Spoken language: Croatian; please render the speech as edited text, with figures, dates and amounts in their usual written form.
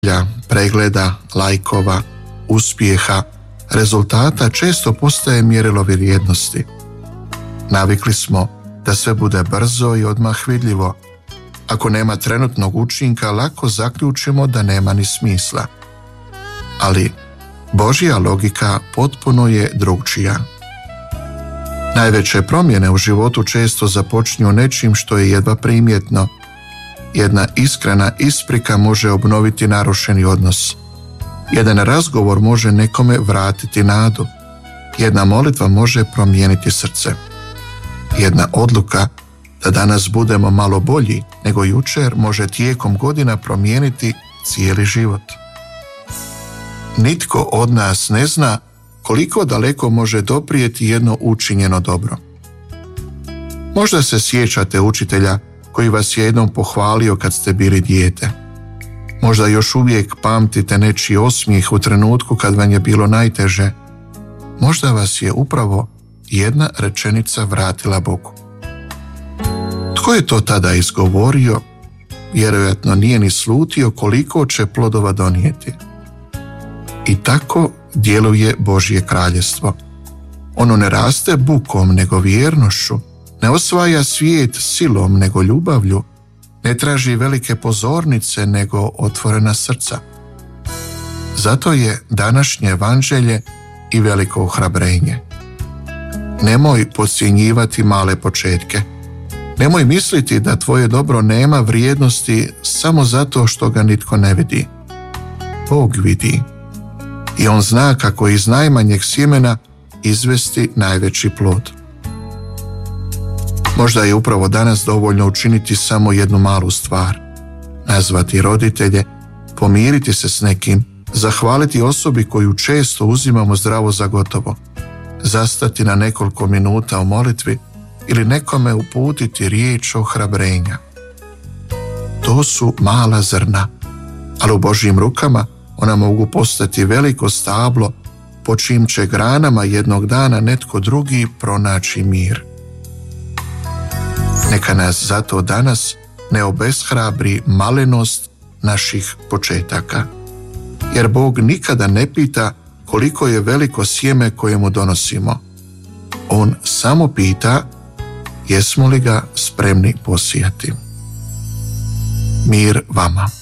pregleda, lajkova, uspjeha, rezultata često postaje mjerilo vrijednosti. Navikli smo da sve bude brzo i odmah vidljivo. Ako nema trenutnog učinka, lako zaključimo da nema ni smisla. Ali Božja logika potpuno je drugčija. Najveće promjene u životu često započinju nečim što je jedva primjetno. Jedna iskrena isprika može obnoviti narušeni odnos. Jedan razgovor može nekome vratiti nadu. Jedna molitva može promijeniti srce. Jedna odluka da danas budemo malo bolji nego jučer može tijekom godina promijeniti cijeli život. Nitko od nas ne zna koliko daleko može doprijeti jedno učinjeno dobro. Možda se sjećate učitelja koji vas je jednom pohvalio kad ste bili dijete. Možda još uvijek pamtite nečiji osmijeh u trenutku kad vam je bilo najteže. Možda vas je upravo jedna rečenica vratila Bogu. Tko je to tada izgovorio? Vjerojatno nije ni slutio koliko će plodova donijeti. I tako djeluje Božje kraljevstvo. Ono ne raste bukom nego vjernošću, ne osvaja svijet silom nego ljubavlju, ne traži velike pozornice nego otvorena srca. Zato je današnje evanđelje i veliko ohrabrenje. Nemoj podcjenjivati male početke. Nemoj misliti da tvoje dobro nema vrijednosti samo zato što ga nitko ne vidi. Bog vidi. I on zna kako iz najmanjeg sjemena izvesti najveći plod. Možda je upravo danas dovoljno učiniti samo jednu malu stvar. Nazvati roditelje, pomiriti se s nekim, zahvaliti osobi koju često uzimamo zdravo za gotovo, zastati na nekoliko minuta u molitvi ili nekome uputiti riječ ohrabrenja. To su mala zrna, ali u Božjim rukama ona mogu postati veliko stablo po čijim će granama jednog dana netko drugi pronaći mir. Neka nas zato danas ne obeshrabri malenost naših početaka, jer Bog nikada ne pita koliko je veliko sjeme koje mu donosimo. On samo pita jesmo li ga spremni posijati. Mir vama.